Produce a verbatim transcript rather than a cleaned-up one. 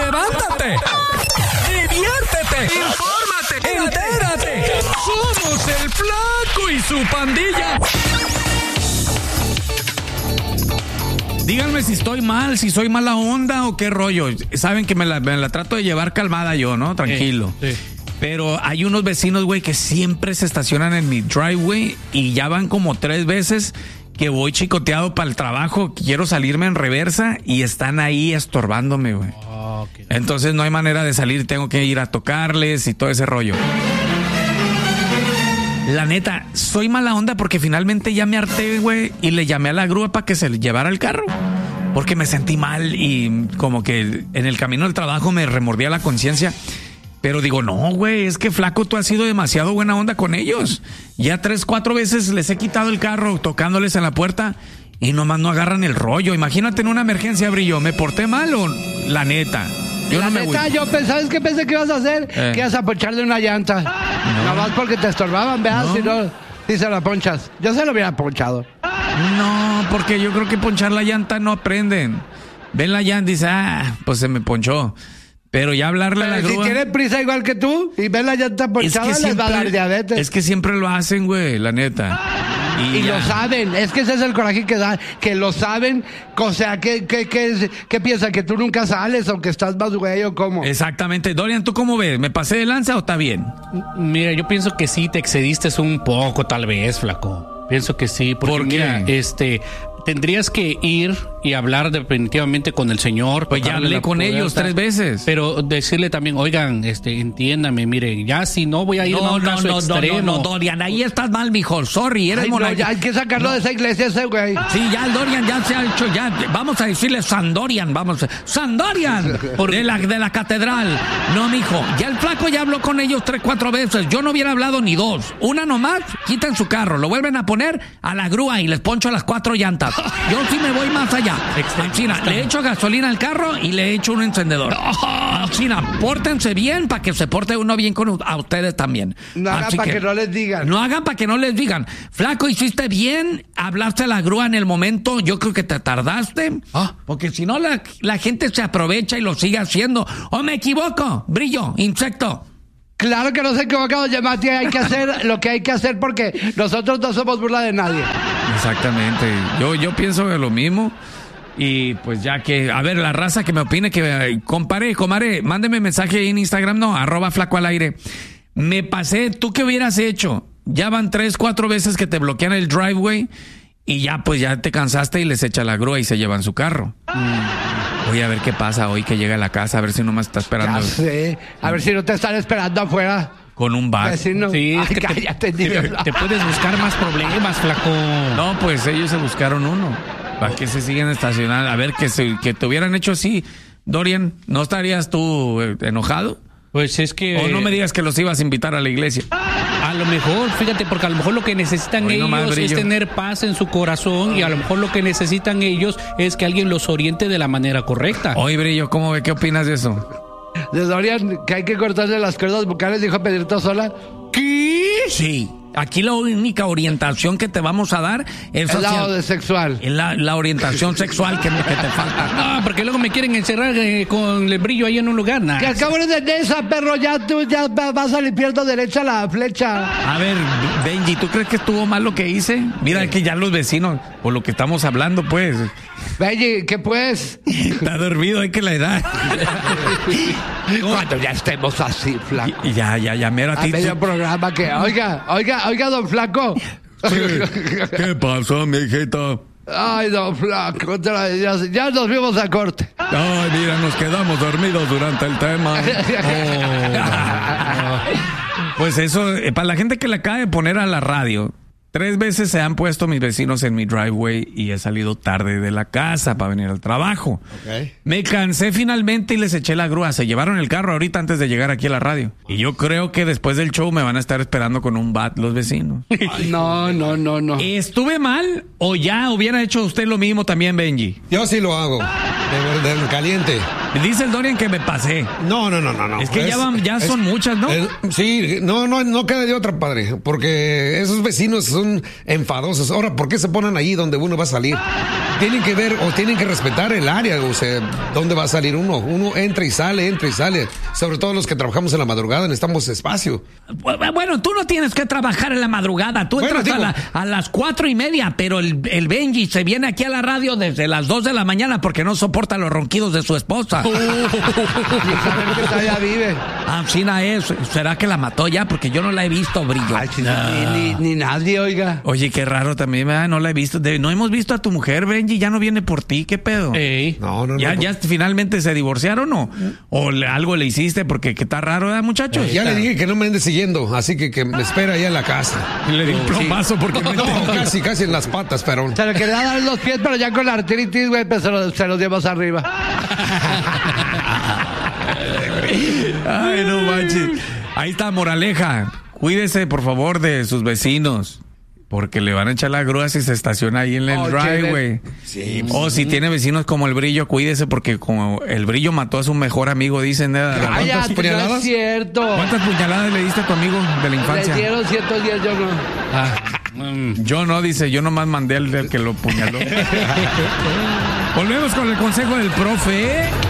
levántate, diviértete, infórmate, entérate. Somos el Flaco y su pandilla. Díganme si estoy mal, si soy mala onda o qué rollo. Saben que me la, me la trato de llevar calmada yo, ¿no? Tranquilo. Sí, sí. Pero hay unos vecinos, güey, que siempre se estacionan en mi driveway y ya van como tres veces que voy chicoteado para el trabajo, quiero salirme en reversa y están ahí estorbándome, güey. Oh, okay. Entonces no hay manera de salir, tengo que ir a tocarles y todo ese rollo. La neta, soy mala onda porque finalmente ya me harté, güey, y le llamé a la grúa para que se llevara el carro. Porque me sentí mal y como que en el camino del trabajo me remordía la conciencia. Pero digo, no, güey, es que Flaco, tú has sido demasiado buena onda con ellos. Ya tres, cuatro veces les he quitado el carro tocándoles en la puerta y nomás no agarran el rollo. Imagínate en una emergencia, Brillo, ¿me porté mal o la neta? Yo la no me neta, voy. yo pensaba, ¿sabes qué pensé que ibas a hacer? Eh. Que ibas a poncharle una llanta. No. Nomás porque te estorbaban, veas, no. si no, si se la ponchas. Yo se lo hubiera ponchado. No, porque yo creo que ponchar la llanta no aprenden. Ven la llanta y dice, ah, pues se me ponchó. Pero ya hablarle Pero a la grúa. Si tiene prisa igual que tú y ven la llanta ponchada, es que les va a dar diabetes. Es que siempre lo hacen, güey, la neta. Y, y lo saben, es que ese es el coraje que da, que lo saben, o sea, ¿qué, qué, qué, qué piensan? ¿Que tú nunca sales o que estás más güey o cómo? Exactamente. Dorian, ¿tú cómo ves? ¿Me pasé de lanza o está bien? Mira, yo pienso que sí te excediste un poco, tal vez, Flaco. Pienso que sí, porque ¿por qué? Mira, este... tendrías que ir y hablar definitivamente con el señor. Pues ya hablé con ellos tres veces. Pero decirle también, oigan, este, entiéndame, mire, ya si no voy a ir no, a un no, caso no, extremo. No, no, no, Dorian, ahí estás mal, mijo. Sorry, eres Ay, no, ya hay que sacarlo no. de esa iglesia ese güey. Sí, ya el Dorian ya se ha hecho, ya, vamos a decirle San Dorian, vamos. San Dorian, de la, de la catedral. No, mijo, ya el Flaco ya habló con ellos tres, cuatro veces. Yo no hubiera hablado ni dos. Una nomás, quiten su carro, lo vuelven a poner a la grúa y les poncho las cuatro llantas. Yo sí me voy más allá. China, le echo gasolina al carro y le echo un encendedor. China, pórtense bien para que se porte uno bien con a ustedes también. No hagan para que, que no les digan. No hagan para que no les digan. Flaco, hiciste bien, hablaste a la grúa en el momento. Yo creo que te tardaste. ¿Ah? Porque si no, la, la gente se aprovecha y lo sigue haciendo. ¿O me equivoco? Brillo, insecto. Claro que no se equivoca, doña Mati, hay que hacer lo que hay que hacer porque nosotros no somos burla de nadie. Exactamente, yo, yo pienso de lo mismo y pues ya que, a ver, la raza que me opine, que compare, comare, mándeme mensaje ahí en Instagram, no, arroba Flaco al aire. Me pasé, ¿tú qué hubieras hecho? Ya van tres, cuatro veces que te bloquean el driveway y ya pues ya te cansaste y les echa la grúa y se llevan su carro. Mm. Voy a ver qué pasa hoy que llega a la casa, a ver si nomás está esperando. Ya sé. A ver si no te están esperando afuera. Con un bat. Vecino. Sí, Ay, es que cállate, te, te, te puedes buscar más problemas, Flaco. No, pues ellos se buscaron uno. ¿Para qué se siguen estacionando? A ver, que, se, que te hubieran hecho así. Dorian, ¿no estarías tú eh, enojado? Pues es que... O no me digas que los ibas a invitar a la iglesia. A lo mejor, fíjate, porque a lo mejor lo que necesitan Hoy ellos es tener paz en su corazón y a lo mejor lo que necesitan ellos es que alguien los oriente de la manera correcta. Oye, Brillo, ¿cómo ve? ¿Qué opinas de eso? De Dorian, que hay que cortarle las cuerdas vocales, dijo Pedrito Sola. ¿Qué? Sí. Aquí la única orientación que te vamos a dar es el lado de sexual. La, la orientación sexual que, que te falta. No, porque luego me quieren encerrar eh, con el Brillo ahí en un lugar. Nah. Que al cabo de esa, perro, ya tú ya vas a limpiar de derecha la flecha. A ver, Benji, ¿tú crees que estuvo mal lo que hice? Mira sí. que ya los vecinos, por lo que estamos hablando, pues. Benji, ¿qué pues? Está dormido, hay que la edad. Cuando ya estemos así, Flaco. Y, y ya, ya, ya, mira a ti. A medio programa que, oiga, oiga, oiga, don Flaco. ¿Qué, ¿Qué pasó, mijita? Ay, don Flaco, ya, ya nos vimos a corte. Ay, mira, nos quedamos dormidos durante el tema. Oh. Pues eso, para la gente que le acaba de poner a la radio, tres veces se han puesto mis vecinos en mi driveway y he salido tarde de la casa para venir al trabajo. Okay. Me cansé finalmente y les eché la grúa. Se llevaron el carro ahorita antes de llegar aquí a la radio. Y yo creo que después del show me van a estar esperando con un bat los vecinos. Ay, no, no, no, no. ¿Estuve mal o ya hubiera hecho usted lo mismo también, Benji? Yo sí lo hago. De, de, de caliente. Dice el Dorian que me pasé. No, no, no, no. no. Es que es, ya, van, ya es, son muchas, ¿no? Es, sí, no, no, no queda de otra, padre. Porque esos vecinos son enfadosos. Ahora, ¿por qué se ponen ahí donde uno va a salir? tienen que ver o tienen que respetar el área, o sea, dónde va a salir uno. Uno entra y sale, entra y sale. Sobre todo los que trabajamos en la madrugada, necesitamos espacio. Bueno, tú no tienes que trabajar en la madrugada. Tú Bueno, entras digo- a, la- a las cuatro y media, pero el, el Benji se viene aquí a la radio desde las dos de la mañana porque no soporta los ronquidos de su esposa. Ni saber que todavía vive. Ah, Sina es. ¿Será que la mató ya? Porque yo no la he visto, Brillo. Ay, sí, ni, ni, ni nadie, oiga. Oye, qué raro también, ¿verdad? No la he visto. De- no hemos visto a tu mujer, Benji. Ya no viene por ti. ¿Qué pedo? Ey. No, no, ¿Ya, no. ya finalmente se divorciaron o, o le- algo le hiciste? Porque que está raro, ¿verdad, muchachos? Ya le dije que no me ande siguiendo, así que que me espera allá en la casa. Le di un plomazo porque no No, entendió. casi, casi en las patas, pero... Se le quería dar los pies, pero ya con la artritis, güey, pues se los, se los llevas arriba. Ay, no manches. Ahí está, moraleja. Cuídese, por favor, de sus vecinos. Porque le van a echar la grúa si se estaciona ahí en el Oh, driveway. Sí, O si tiene vecinos como el Brillo, cuídese porque como el Brillo mató a su mejor amigo, dicen. ¿eh? Cállate, no puñaladas? es cierto. ¿Cuántas puñaladas le diste a tu amigo de la Le infancia? dieron ciento diez, yo no. Ah, mm. Yo no, dice, yo nomás mandé al del que lo puñaló. Volvemos con el consejo del profe.